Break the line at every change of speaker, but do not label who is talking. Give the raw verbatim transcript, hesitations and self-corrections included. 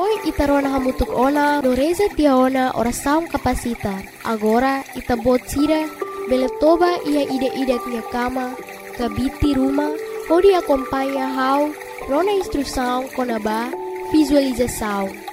Noi itarona hamutuk ona, no reza tia ona oração capacita. Agora itabot sira, beletoba ia ide-ide minha cama, kabiti rumah, pode acompanhar how, rona instrução konaba, visualização.